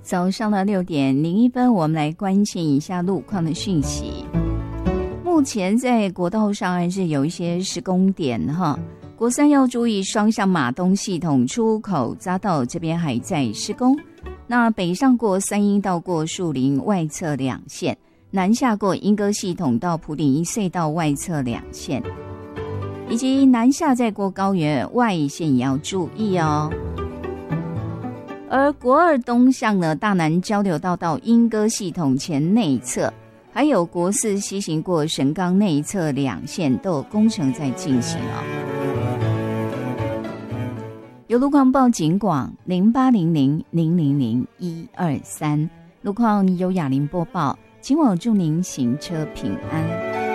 早上的6:01，我们来关心一下路况的讯息。目前在国道上还是有一些施工点哈，国三要注意双向马东系统出口匝道这边还在施工。那北上过三鶯到过树林外侧2线，南下过莺歌系统到埔里隧道外侧2线，以及南下再过高原外线也要注意哦。而国2东向呢，大南交流道到莺歌系统前内侧，还有国4西行过神冈内侧2线都有工程在进行哦。有路况报警广0800000123，路况由雅玲播报，今晚祝您行车平安。